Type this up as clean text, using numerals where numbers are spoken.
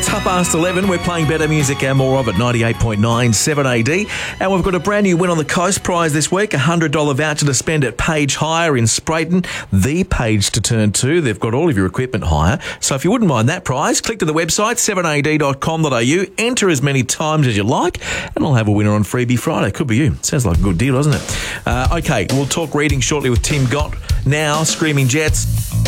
It's 11:30. We're playing better music and more of it, 98.9 7AD. And we've got a brand new win on the Coast prize this week, a $100 voucher to spend at Page Hire in Sprayton, the page to turn to. They've got all of your equipment hire. So if you wouldn't mind that prize, click to the website, 7ad.com.au, enter as many times as you like, and I'll have a winner on Freebie Friday. Could be you. Sounds like a good deal, doesn't it? Okay, we'll talk reading shortly with Tim Gott. Now, Screaming Jets.